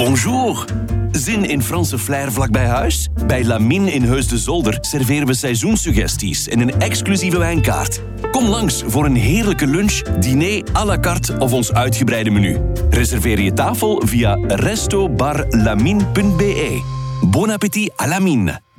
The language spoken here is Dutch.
Bonjour. Zin in Franse flair vlak bij huis? Bij Lamine in Heus de Zolder serveren we seizoenssuggesties en een exclusieve wijnkaart. Kom langs voor een heerlijke lunch, diner à la carte of ons uitgebreide menu. Reserveer je tafel via restobarlamine.be. Bon appétit à Lamine.